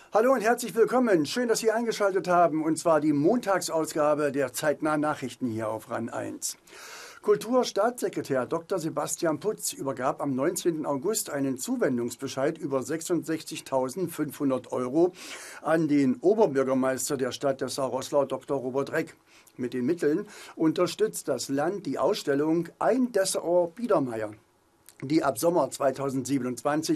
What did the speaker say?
Hallo und herzlich willkommen. Schön, dass Sie eingeschaltet haben, und zwar die Montagsausgabe der zeitnahen Nachrichten hier auf RAN 1. Kulturstaatssekretär Dr. Sebastian Putz übergab am 19. August einen Zuwendungsbescheid über 66.500 € an den Oberbürgermeister der Stadt Dessau-Roßlau, Dr. Robert Reck. Mit den Mitteln unterstützt das Land die Ausstellung Ein Dessauer Biedermeier, die ab Sommer 2027